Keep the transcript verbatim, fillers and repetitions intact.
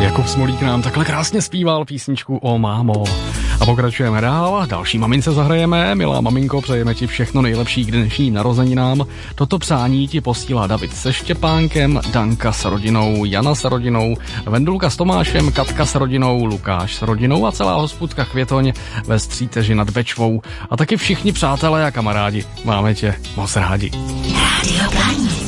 Jakub Smolík nám takhle krásně zpíval písničku O mámo. A pokračujeme dál, další mamince zahrajeme. Milá maminko, přejeme ti všechno nejlepší k dnešním narozeninám. Toto přání ti posílá David se Štěpánkem, Danka s rodinou, Jana s rodinou, Vendulka s Tomášem, Katka s rodinou, Lukáš s rodinou a celá hospůdka Květoň ve Stříteži nad Bečvou. A taky všichni přátelé a kamarádi. Máme tě moc rádi. Rádio Blaník.